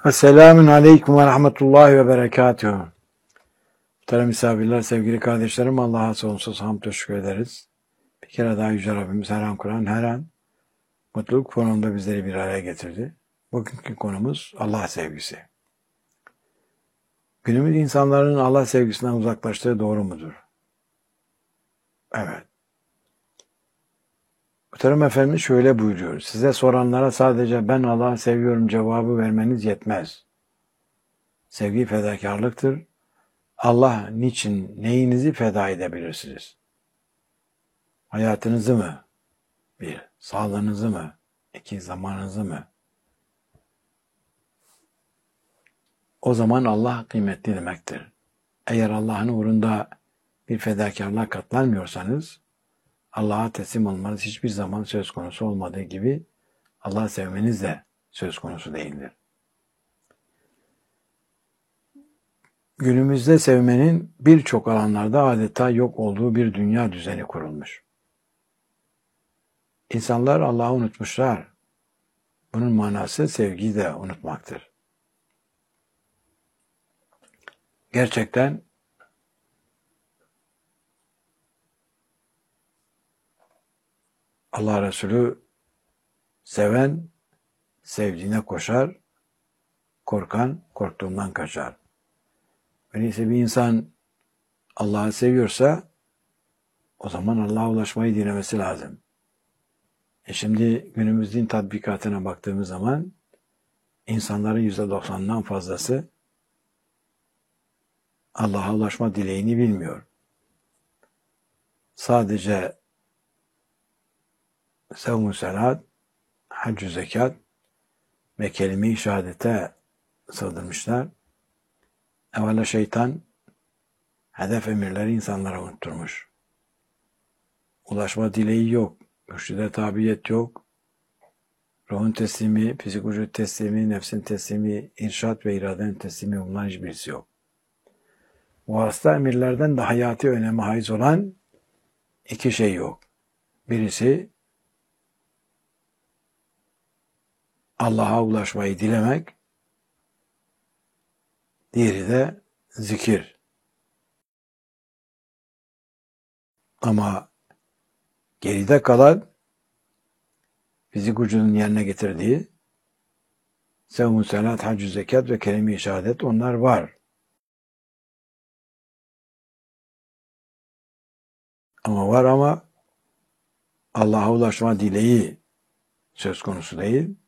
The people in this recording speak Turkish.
Esselamun Aleyküm ve Rahmetullahi ve Berekatuhu. Muhterem misafirler, sevgili kardeşlerim, Allah'a sonsuz hamd ve şükür ederiz. Bir kere daha Yüce Rabbimiz her an Kur'an, her an mutluluk fonunda bizleri bir araya getirdi. Bugünkü konumuz Allah sevgisi. Günümüz insanların Allah sevgisinden uzaklaştığı doğru mudur? Evet. Muhterem Efendimiz şöyle buyuruyor. Size soranlara sadece ben Allah'ı seviyorum cevabı vermeniz yetmez. Sevgi fedakarlıktır. Allah niçin, neyinizi feda edebilirsiniz? Hayatınızı mı? Bir, sağlığınızı mı? İki, zamanınızı mı? O zaman Allah kıymetli demektir. Eğer Allah'ın uğrunda bir fedakarlığa katlanmıyorsanız, Allah'a teslim olmanız hiçbir zaman söz konusu olmadığı gibi Allah'ı sevmeniz de söz konusu değildir. Günümüzde sevmenin birçok alanlarda adeta yok olduğu bir dünya düzeni kurulmuş. İnsanlar Allah'ı unutmuşlar. Bunun manası sevgiyi de unutmaktır. Gerçekten Allah Resulü seven sevdiğine koşar, korkan korktuğundan kaçar. Öyleyse bir insan Allah'ı seviyorsa o zaman Allah'a ulaşmayı dilemesi lazım. Şimdi günümüzün tatbikatına baktığımız zaman insanların %90'dan fazlası Allah'a ulaşma dileğini bilmiyor. Sadece sevm-ü salat, hac-ı zekat ve kelime-i şehadete sığdırmışlar. Evvela şeytan hedef emirleri insanlara unutturmuş. Ulaşma dileği yok, mürşide tabiyet yok, ruhun teslimi, fizik vücut teslimi, nefsin teslimi, irşat ve iradenin teslimi bunların hiçbirisi yok. Vasıta emirlerden de hayati öneme haiz olan iki şey yok. Birisi Allah'a ulaşmayı dilemek, diğeri de zikir. Ama geride kalan fizik vücudun yerine getirdiği sevm-ü salat, hac-ı zekat ve kelime-i şehadet onlar var. Ama Allah'a ulaşma dileği söz konusu değil.